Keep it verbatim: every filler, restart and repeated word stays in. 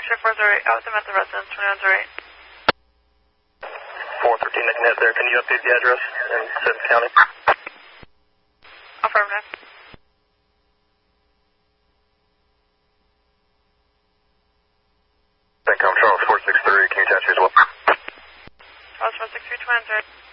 X-ray four zero eight, I was at the residence, twenty-one zero eight. four thirteen, I can head there. Can you update the address in Sims County? Affirmative. Thank you, I'm Charles four six three, can you attach you as well? Charles four six three, twenty-one zero eight.